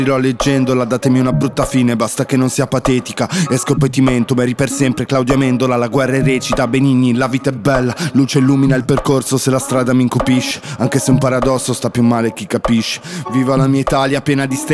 Morirò leggendola, datemi una brutta fine, basta che non sia patetica. Esco poi ti mento, Mary per sempre, Claudio Amendola. La guerra è recita, Benigni, la vita è bella. Luce illumina il percorso se la strada mi incupisce. Anche se un paradosso sta più male chi capisce. Viva la mia Italia piena di stelle.